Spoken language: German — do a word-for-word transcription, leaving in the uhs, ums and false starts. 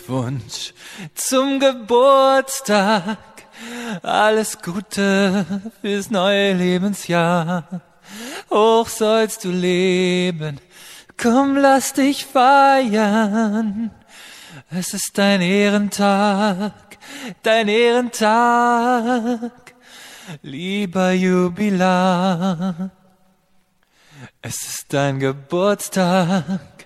Glückwunsch zum Geburtstag. Alles Gute fürs neue Lebensjahr. Hoch sollst du leben, komm, lass dich feiern. Es ist dein Ehrentag, dein Ehrentag, lieber Jubilar. Es ist dein Geburtstag.